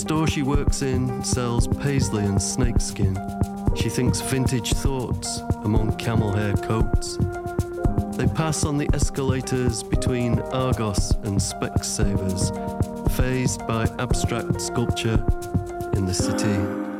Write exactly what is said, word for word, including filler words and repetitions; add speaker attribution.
Speaker 1: store she works in sells paisley and snakeskin. She thinks vintage thoughts among camel hair coats. They pass on the escalators between Argos and Specsavers, phased by abstract sculpture in the city.